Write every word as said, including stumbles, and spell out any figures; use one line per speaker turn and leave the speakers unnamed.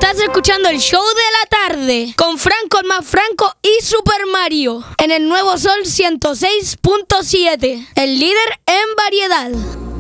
Estás escuchando el show de la tarde con Franco el más Franco y Super Mario en el Nuevo Sol ciento seis punto siete, el líder en variedad.